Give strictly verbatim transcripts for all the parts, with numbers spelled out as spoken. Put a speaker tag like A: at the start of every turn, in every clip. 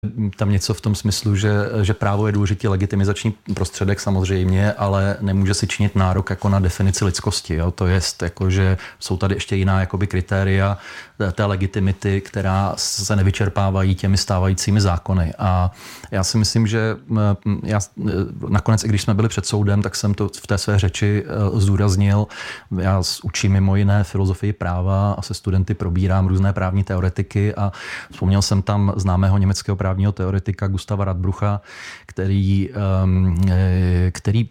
A: tam něco v tom smyslu, že, že právo je důležitý legitimizační prostředek samozřejmě, ale nemůže si činit nárok jako na definici lidskosti. Jo? To jest, jako, že jsou tady ještě jiná jakoby, kritéria té legitimity, která se nevyčerpávají těmi stávajícími zákony. A já si myslím, že já, nakonec, i když jsme byli před soudem, tak jsem to v té své řeči zdůraznil. Já učím mimo jiné filozofii práva a se studenty probírám různé právní teoretiky a vzpomněl jsem tam známého německého právního teoretika Gustava Radbrucha, který, který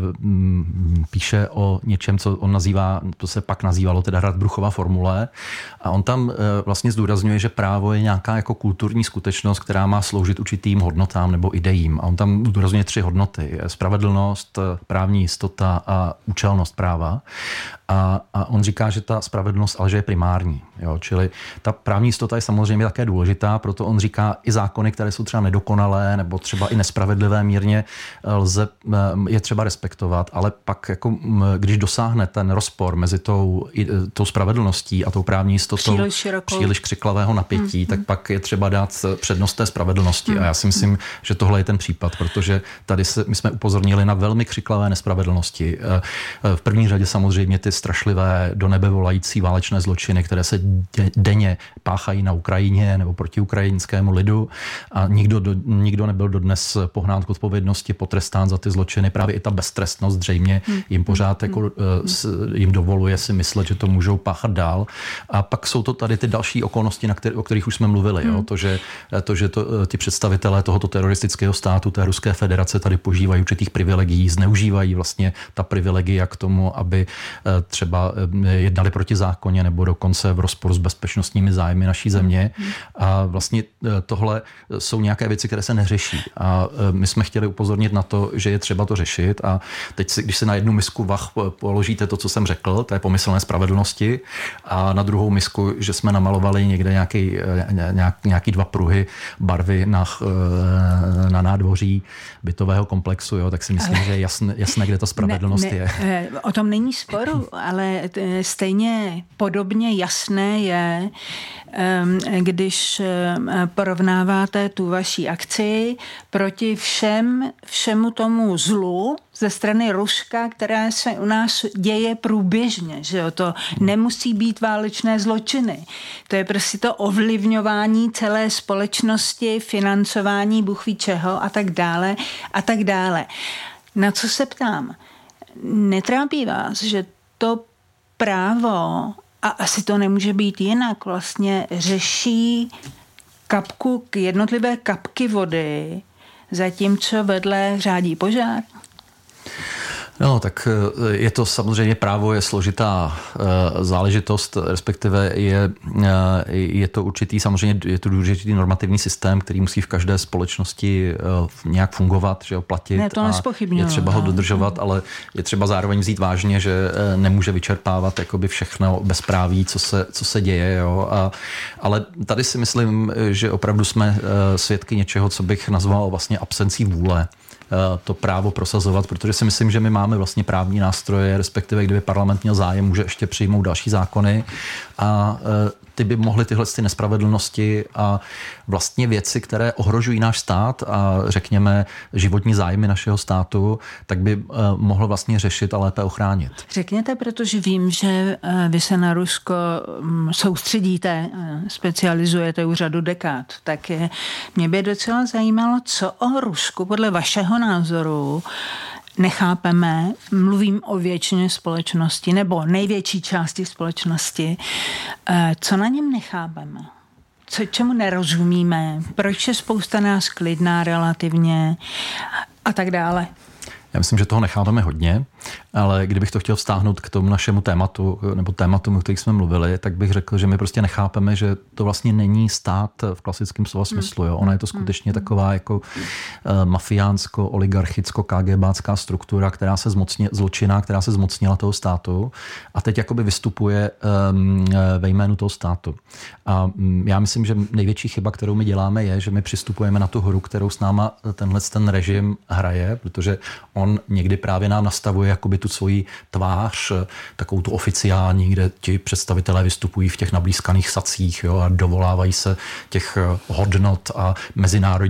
A: píše o něčem, co on nazývá, to se pak nazývalo teda Radbruchova formule. A on tam vlastně zdůrazňuje, že právo je nějaká jako kulturní skutečnost, která má sloužit určitým hodnotám nebo ideím. A on tam zdůrazňuje tři hodnoty. Spravedlnost, právní jistota a účelnost práva. A, a on říká, že ta spravedlnost ale že je primární. Jo? Čili ta právní jistota je samozřejmě také důležitá, proto on říká i zákony, které jsou třeba nedokonalé nebo třeba i nespravedlivé mírně, lze, je třeba respektovat, ale pak jako, když dosáhne ten rozpor mezi tou, tou spravedlností a tou právní jistotou příliš, příliš křiklavého napětí, mm, tak mm. pak je třeba dát přednost té spravedlnosti. Mm, a já si myslím, mm. že tohle je ten případ, protože tady se, my jsme upozornili na velmi křiklavé nespravedlnosti. V první řadě samozřejmě ty strašlivé do nebe volající válečné zločiny, které se denně páchají na Ukrajině nebo proti ukrajinskému lidu a nikdo, do, nikdo nebyl dodnes pohnán k odpovědnosti, potrestán za ty zločiny. Právě i ta beztrestnost zřejmě jim pořád jako, jim dovoluje si myslet, že to můžou páchat dál. A pak jsou to tady ty další okolnosti, na který, o kterých už jsme mluvili. Jo? To, že, to, že to, ti představitelé tohoto teroristického státu, té Ruské federace tady požívají určitých privilegií, zneužívají vlastně ta privilegia k tomu, aby třeba jednali proti zákoně nebo dokonce v rozporu s bezpečnostními zájmy naší země. A vlastně tohle jsou nějaké věci, které se neřeší. A my jsme chtěli upozornit na to, že je třeba to řešit. A teď, si, když si na jednu misku vah položíte to, co jsem řekl, to je pomyslné spravedlnosti, a na druhou misku, že jsme namalovali někde nějaký, nějak, nějaký dva pruhy barvy na, na nádvoří bytového komplexu, jo, tak si myslím, ale že je jasné, jasné, kde ta spravedlnost ne, ne,
B: je. O tom není sporu, ale stejně podobně jasné je, když porovnáváte tu vaši akci proti všem, všemu tomu zlu ze strany Ruska, které se u nás děje průběžně, že jo? To nemusí být válečné zločiny. To je prostě to ovlivňování celé společnosti, financování bůh ví čeho a tak dále a tak dále. Na co se ptám? Netrápí vás, že to právo, a asi to nemůže být jinak, vlastně řeší kapku, jednotlivé kapky vody, zatímco vedle řádí požár?
A: No, tak je to samozřejmě právo, je složitá záležitost, respektive je, je to určitý, samozřejmě je to určitý normativní systém, který musí v každé společnosti nějak fungovat, že ho platit.
B: Ne, to nespochybňuji.
A: Je třeba ho dodržovat, ale je třeba zároveň vzít vážně, že nemůže vyčerpávat jakoby všechno bezpráví, co se, co se děje. Jo? A, ale tady si myslím, že opravdu jsme svědky něčeho, co bych nazval vlastně absencí vůle to právo prosazovat, protože si myslím, že my máme vlastně právní nástroje, respektive kdyby parlament měl zájem, může ještě přijmout další zákony a ty by mohly tyhle ty nespravedlnosti a vlastně věci, které ohrožují náš stát a řekněme životní zájmy našeho státu, tak by mohl vlastně řešit a lépe ochránit.
B: Řekněte, protože vím, že vy se na Rusko soustředíte, specializujete už řadu dekád, tak je, mě by docela zajímalo, co o Rusku podle vašeho názoru nechápeme, mluvím o většině společnosti nebo největší části společnosti, co na něm nechápeme? Co, čemu nerozumíme? Proč je spousta nás klidná relativně? A tak dále.
A: Já myslím, že toho necháváme hodně, ale kdybych to chtěl vztáhnout k tomu našemu tématu, nebo tématům, o kterých jsme mluvili, tak bych řekl, že my prostě nechápeme, že to vlastně není stát v klasickém slova smyslu. Jo? Ona je to skutečně taková jako mafiánsko-oligarchicko-KGBácká struktura, která se zmocně, zločinná, která se zmocnila toho státu a teď jakoby vystupuje um, ve jménu toho státu. A um, já myslím, že největší chyba, kterou my děláme, je, že my přistupujeme na tu hru, kterou s náma tenhle ten režim hraje, protože on někdy právě nám nastavuje jakoby tu svoji tvář, takovou tu oficiální, kde ti představitelé vystupují v těch nablízkaných sacích, jo, a dovolávají se těch hodnot a mezinárodních